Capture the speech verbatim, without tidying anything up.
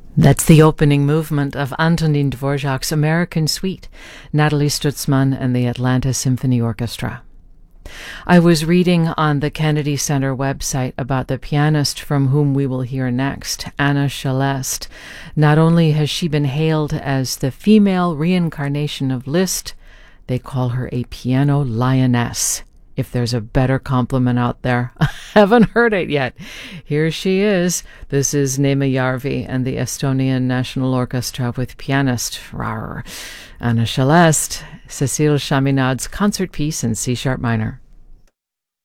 That's the opening movement of Antonin Dvorak's American Suite, Natalie Stutzman and the Atlanta Symphony Orchestra. I was reading on the Kennedy Center website about the pianist from whom we will hear next, Anna Shelest. Not only has she been hailed as the female reincarnation of Liszt, they call her a piano lioness. If there's a better compliment out there, I haven't heard it yet. Here she is. This is Neeme Järvi and the Estonian National Orchestra with pianist rawr, Anna Shelest, Cécile Chaminade's concert piece in C-sharp minor.